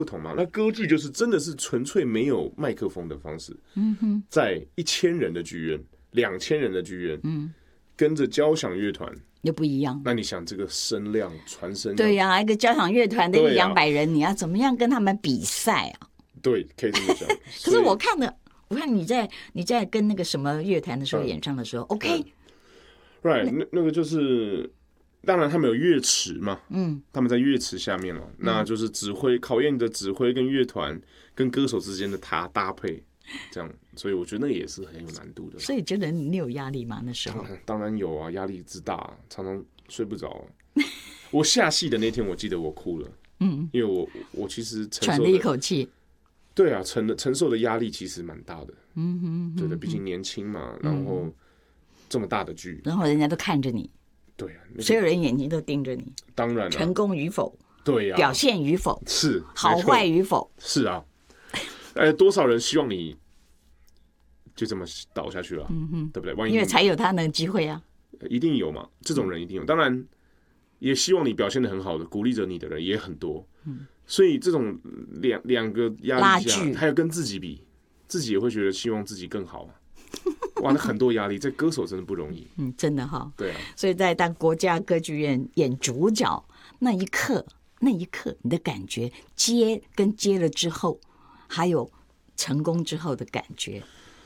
不同嘛。那歌剧就是真的是纯粹没有麦克风的方式，在1000人的剧院、2000人的剧院，跟着交响乐团又不一样。 那你想这个声量传声， 对呀，一个交响乐团的100-200人，你要怎么样跟他们比赛啊？ 对，可以这么讲。 可是我看你在跟那个什么乐团的时候演唱的时候，OK，right， 那个就是。当然，他们有乐池嘛，他们在乐池下面了，那就是考验你的指挥跟乐团跟歌手之间的搭配，这样，所以我觉得那也是很有难度的。 所以觉得你有压力吗？那时候当然有啊，压力之大，常常睡不着。我下戏的那天，我记得我哭了，因为我其实喘了一口气。 对啊，承受的压力其实蛮大的，对的，毕竟年轻嘛，然后这么大的剧， 然后人家都看着你。 对啊， 所有人眼睛都盯着你， 当然了， 成功与否， 对呀， 表现与否， 是好坏与否， 是啊，多少人希望你就这么倒下去了，对不对？万一因为才有他那个机会啊， 一定有嘛，这种人一定有。当然，也希望你表现得很好的，鼓励着你的人也很多，所以这种两个压力下，还有跟自己比，自己也会觉得希望自己更好。哇，那很多压力，这歌手真的不容易。 真的哈。 对啊。 所以在当国家歌剧院演主角那一刻，你的感觉接了之后，还有成功之后的感觉。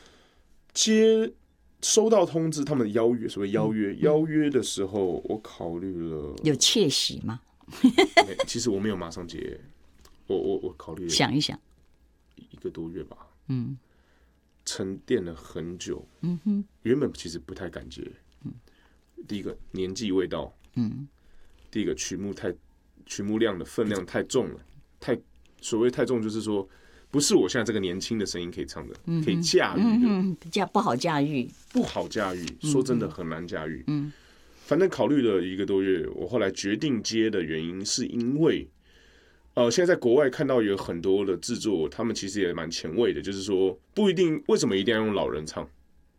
收到通知，他们邀约，所谓邀约的时候，我考虑了。 有窃喜吗？ 其实我没有马上接，我考虑了想一想 ，1个多月吧。沉淀了很久，原本其实不太敢接，第一个年纪未到，第一个曲目量的分量太重了，所谓太重就是说，不是我现在这个年轻的声音可以唱的，可以驾驭的， 不好驾驭， 说真的很难驾驭，反正考虑了1个多月，我后来决定接的原因是因为。现在在国外看到有很多的制作，他们其实也蛮前卫的，就是说不一定为什么一定要用老人唱，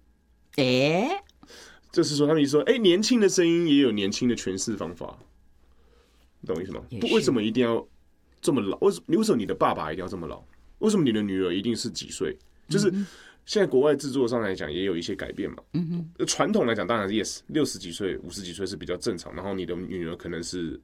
就是说他们一说，年轻的声音也有年轻的诠释方法，你懂我意思吗？不，为什么一定要这么老？为什么你的爸爸一定要这么老？为什么你的女儿一定是几岁？就是现在国外制作上来讲也有一些改变嘛。传统来讲，当然 yes， 60几岁、50几岁是比较正常，然后你的女儿可能是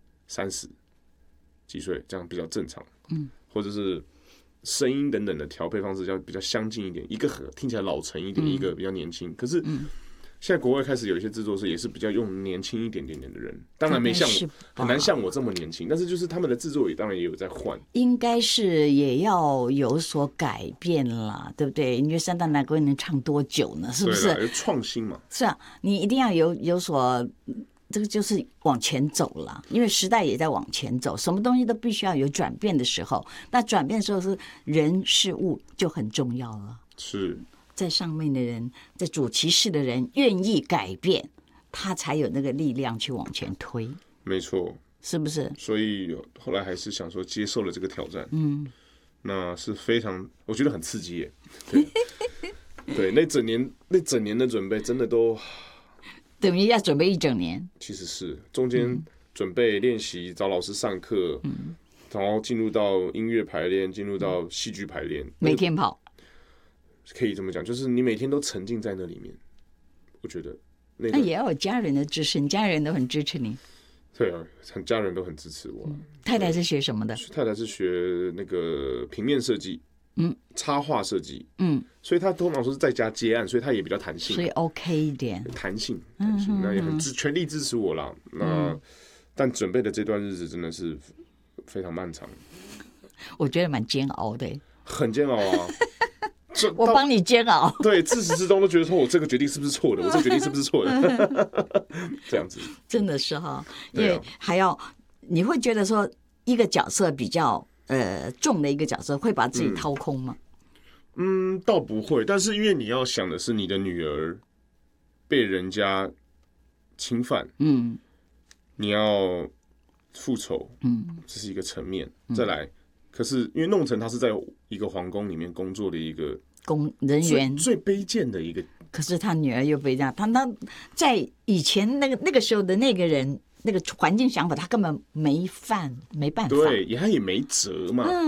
30几岁，这样比较正常，或者是声音等等的调配方式要比较相近一点，一个听起来老成一点，一个比较年轻。可是现在国外开始有一些制作室也是比较用年轻一点点的人，当然没像我，很难像我这么年轻，但是就是他们的制作也当然也有在换， 应该是也要有所改变啦，对不对？你觉得三大男歌能唱多久呢？是不是？ 有创新嘛？ 是啊，你一定要有所。这个就是往前走了，因为时代也在往前走，什么东西都必须要有转变的时候。那转变的时候是人事物就很重要了。 是在上面的人，在主骑士的人愿意改变，他才有那个力量去往前推。 没错， 是不是？ 所以后来还是想说接受了这个挑战。那是非常，我觉得很刺激耶。对，那整年的准备真的都。 等于要准备1整年， 其实是中间准备练习，找老师上课，然后进入到音乐排练，进入到戏剧排练， 每天跑， 可以这么讲，就是你每天都沉浸在那里面。我觉得那也要有家人的支持，你家人都很支持你。 对啊，家人都很支持我。 太太是学什么的？ 太太是学那个平面设计。插画设计，所以他通常说是在家接案，所以他也比较弹性， 所以 OK 一点， 弹性，那也很全力支持我啦。但准备的这段日子真的是非常漫长， 我觉得蛮煎熬的， 很煎熬啊。 我帮你煎熬， 对，自始至终都觉得说我这个决定是不是错的，我这个决定是不是错的，这样子真的是哈，因为还要你会觉得说一个角色比较。重的一个角色会把自己掏空吗？ 倒不会，但是因为你要想的是你的女儿被人家侵犯，你要复仇，这是一个层面。再来，可是因为弄成他是在一个皇宫里面工作的一个人员， 最卑贱的一个。 可是他女儿又被这样，他在以前那个时候的那个人那个环境想法，他根本没办法。 对，他也没辙嘛。